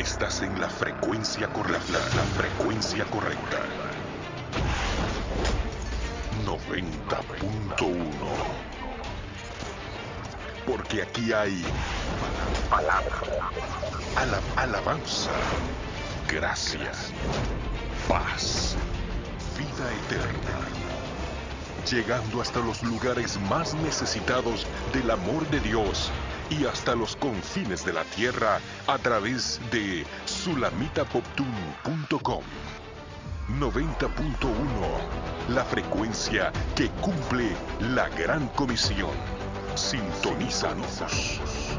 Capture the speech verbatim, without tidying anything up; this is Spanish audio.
Estás en la frecuencia correcta. La frecuencia correcta. noventa punto uno. Porque aquí hay palabra, alab alabanza, gracia, paz, vida eterna. Llegando hasta los lugares más necesitados del amor de Dios y hasta los confines de la tierra a través de sulamita poptune punto com. noventa punto uno, la frecuencia que cumple la gran comisión. Sintonízanos.